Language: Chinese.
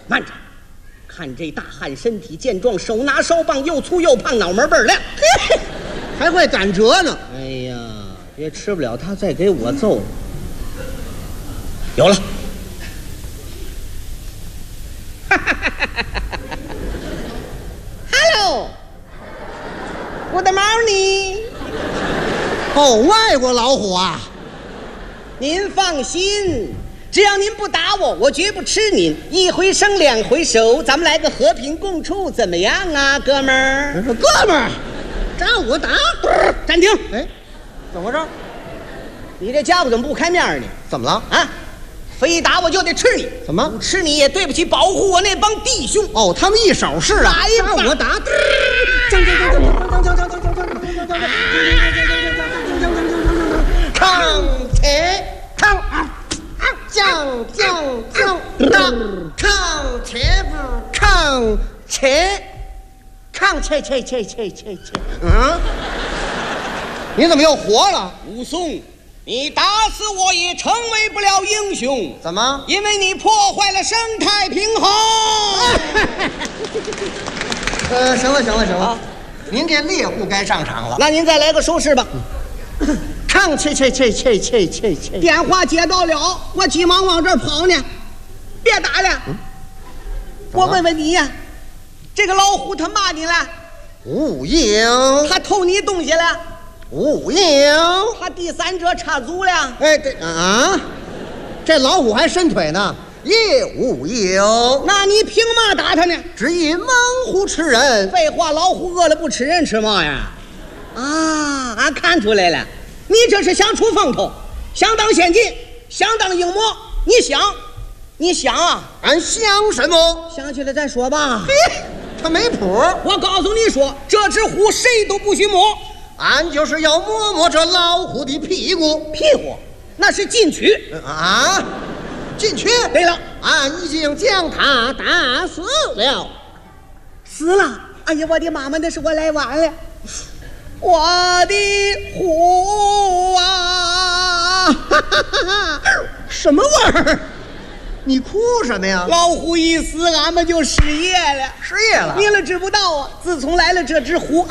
慢着，看这大汉身体健壮，手拿烧棒，又粗又胖，脑门倍儿亮， 还会赶折呢。 哎呀，别吃不了他再给我揍。有了。Hello，Good morning。 哦，外国老虎啊！ 您放心，只要您不打我，我绝不吃您。一回生两回熟，咱们来个和平共处，怎么样啊，哥们儿？ 我说哥们儿，让我打！ 暂停！ 哎，怎么回事？ 你这家伙怎么不开面呢？ 怎么了？ 啊，非打我就得吃你！ 怎么不吃你也对不起保护我那帮弟兄。 哦，他们一手是啊， 让我打！抗切抗降抗切不抗切抗切。嗯，你怎么又活了？ 武松，你打死我也成为不了英雄。 怎么？ 因为你破坏了生态平衡。 行了，啊，您这猎户该上场了。 那您再来个收拾吧。 抗切。 电话接到了，我急忙往这儿跑呢。别打了，我问问你呀，这个老虎他骂你了？ 无影。 他偷你东西了？ 无影。 他第三者插足了？ 哎，这老虎还伸腿呢，也无影。 那你凭嘛打他呢？ 只因猛虎吃人。 废话，老虎饿了不吃人吃嘛呀？啊，俺看出来了，你这是想出风头，想当先进，想当英模。你想啊？ 俺想什么？ 想起来再说吧。 他没谱。 我告诉你说，这只虎谁都不许摸。 俺就是要摸这老虎的屁股。 屁股那是禁区啊！禁区。 对了， 俺已经将他打死了。 死了？哎呀，我的妈妈，那是我来晚了。我的虎啊！ 什么味儿？你哭什么呀？ 老虎一死，俺们就失业了。 失业了？ 你了知不道啊？自从来了这只虎。